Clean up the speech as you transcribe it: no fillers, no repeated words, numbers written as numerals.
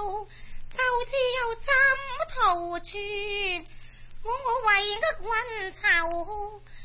路，究知又怎逃脱？我為乜運籌？